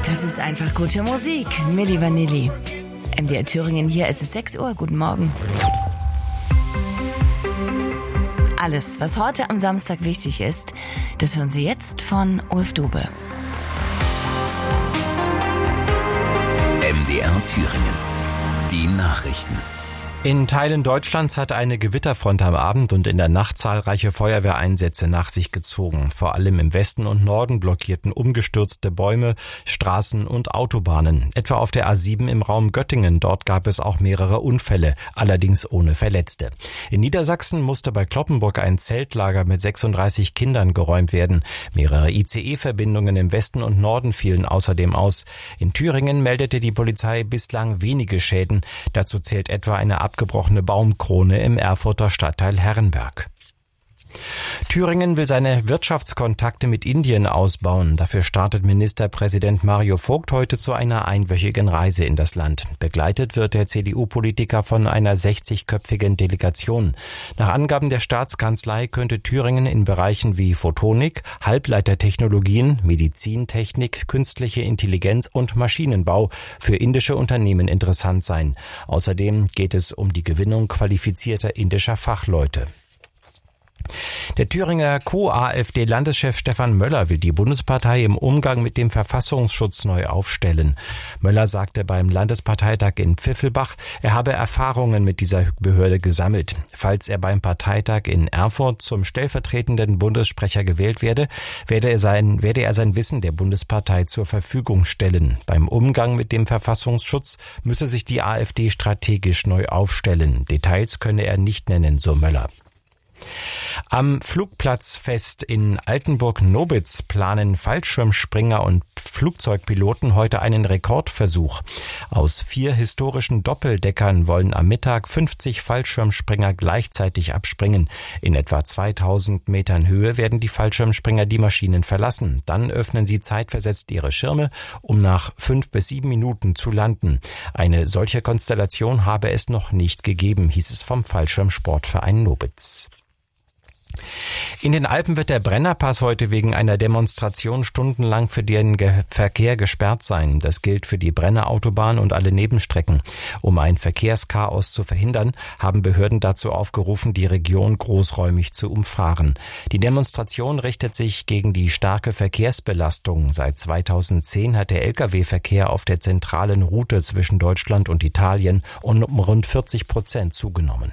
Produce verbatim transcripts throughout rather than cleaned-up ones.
Das ist einfach gute Musik. Milli Vanilli. M D R Thüringen, hier ist es sechs Uhr. Guten Morgen. Alles, was heute am Samstag wichtig ist, das hören Sie jetzt von Ulf Dube. M D R Thüringen. Die Nachrichten. In Teilen Deutschlands hat eine Gewitterfront am Abend und in der Nacht zahlreiche Feuerwehreinsätze nach sich gezogen. Vor allem im Westen und Norden blockierten umgestürzte Bäume, Straßen und Autobahnen. Etwa auf der A sieben im Raum Göttingen. Dort gab es auch mehrere Unfälle, allerdings ohne Verletzte. In Niedersachsen musste bei Cloppenburg ein Zeltlager mit sechsunddreißig Kindern geräumt werden. Mehrere I C E-Verbindungen im Westen und Norden fielen außerdem aus. In Thüringen meldete die Polizei bislang wenige Schäden. Dazu zählt etwa eine abgebrochene Baumkrone im Erfurter Stadtteil Herrenberg. Thüringen will seine Wirtschaftskontakte mit Indien ausbauen. Dafür startet Ministerpräsident Mario Vogt heute zu einer einwöchigen Reise in das Land. Begleitet wird der C D U-Politiker von einer sechzigköpfigen Delegation. Nach Angaben der Staatskanzlei könnte Thüringen in Bereichen wie Photonik, Halbleitertechnologien, Medizintechnik, künstliche Intelligenz und Maschinenbau für indische Unternehmen interessant sein. Außerdem geht es um die Gewinnung qualifizierter indischer Fachleute. Der Thüringer Co-A f D-Landeschef Stefan Möller will die Bundespartei im Umgang mit dem Verfassungsschutz neu aufstellen. Möller sagte beim Landesparteitag in Pfiffelbach, er habe Erfahrungen mit dieser Behörde gesammelt. Falls er beim Parteitag in Erfurt zum stellvertretenden Bundessprecher gewählt werde, werde er sein, werde er sein Wissen der Bundespartei zur Verfügung stellen. Beim Umgang mit dem Verfassungsschutz müsse sich die AfD strategisch neu aufstellen. Details könne er nicht nennen, so Möller. Am Flugplatzfest in Altenburg-Nobitz planen Fallschirmspringer und Flugzeugpiloten heute einen Rekordversuch. Aus vier historischen Doppeldeckern wollen am Mittag fünfzig Fallschirmspringer gleichzeitig abspringen. In etwa zweitausend Metern Höhe werden die Fallschirmspringer die Maschinen verlassen. Dann öffnen sie zeitversetzt ihre Schirme, um nach fünf bis sieben Minuten zu landen. Eine solche Konstellation habe es noch nicht gegeben, hieß es vom Fallschirmsportverein Nobitz. In den Alpen wird der Brennerpass heute wegen einer Demonstration stundenlang für den Ge- Verkehr gesperrt sein. Das gilt für die Brennerautobahn und alle Nebenstrecken. Um ein Verkehrschaos zu verhindern, haben Behörden dazu aufgerufen, die Region großräumig zu umfahren. Die Demonstration richtet sich gegen die starke Verkehrsbelastung. Seit zweitausendzehn hat der L K W-Verkehr auf der zentralen Route zwischen Deutschland und Italien um rund vierzig Prozent zugenommen.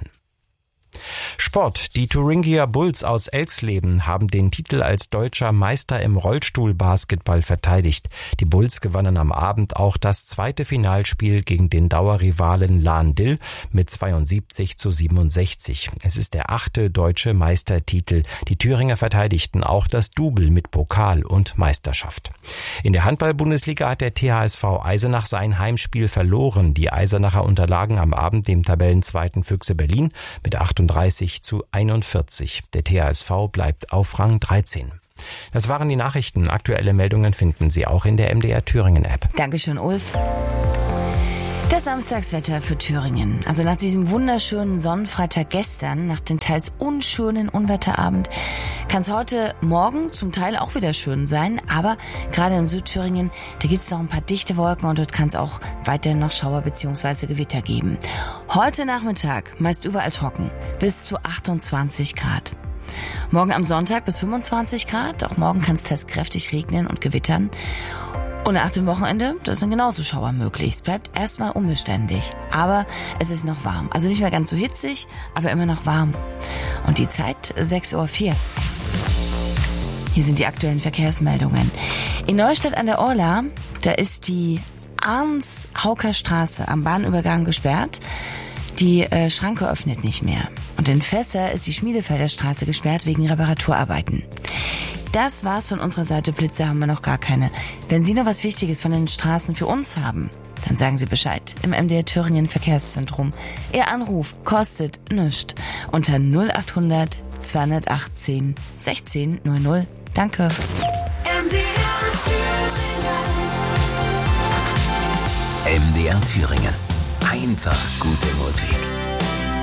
Sport. Die Thuringia Bulls aus Elxleben haben den Titel als deutscher Meister im Rollstuhlbasketball verteidigt. Die Bulls gewannen am Abend auch das zweite Finalspiel gegen den Dauerrivalen Lahn-Dill mit zweiundsiebzig zu siebenundsechzig. Es ist der achte deutsche Meistertitel. Die Thüringer verteidigten auch das Double mit Pokal und Meisterschaft. In der Handball-Bundesliga hat der T H S V Eisenach sein Heimspiel verloren. Die Eisenacher unterlagen am Abend dem Tabellenzweiten Füchse Berlin mit achtunddreißig zu einundvierzig. Der T H S V bleibt auf Rang dreizehn. Das waren die Nachrichten. Aktuelle Meldungen finden Sie auch in der M D R Thüringen App. Dankeschön, Ulf. Das Samstagswetter für Thüringen. Also nach diesem wunderschönen Sonnenfreitag gestern, nach dem teils unschönen Unwetterabend, kann es heute Morgen zum Teil auch wieder schön sein. Aber gerade in Südthüringen, da gibt es noch ein paar dichte Wolken und dort kann es auch weiterhin noch Schauer bzw. Gewitter geben. Heute Nachmittag meist überall trocken, bis zu achtundzwanzig Grad. Morgen am Sonntag bis fünfundzwanzig Grad. Auch morgen kann es teils kräftig regnen und gewittern. Und nach dem Wochenende, da sind genauso Schauer möglich. Es bleibt erstmal unbeständig, aber es ist noch warm. Also nicht mehr ganz so hitzig, aber immer noch warm. Und die Zeit sechs Uhr vier. Hier sind die aktuellen Verkehrsmeldungen. In Neustadt an der Orla, da ist die Arns-Hauker-Straße am Bahnübergang gesperrt. Die äh, Schranke öffnet nicht mehr. Und in Fässer ist die Schmiedefelder Straße gesperrt wegen Reparaturarbeiten. Das war's von unserer Seite. Blitze haben wir noch gar keine. Wenn Sie noch was Wichtiges von den Straßen für uns haben, dann sagen Sie Bescheid im M D R Thüringen Verkehrszentrum. Ihr Anruf kostet nichts. Unter null achthundert zweihundertachtzehn sechzehn null null. Danke. M D R Thüringen. M D R Thüringen. Einfach gute Musik.